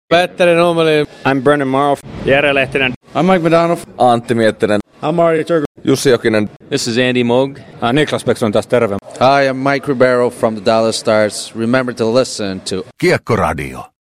Petteri Nummeli. I'm Brendan Morrow. Jere Lehtinen. I'm Mike McDonough. Antti Miettinen. I'm Mario Turku. Jussi Jokinen. This is Andy Moog. Niklas Bäckström taas terve. Hi, I'm Mike Ribeiro from the Dallas Stars. Remember to listen to Kiekkoradio.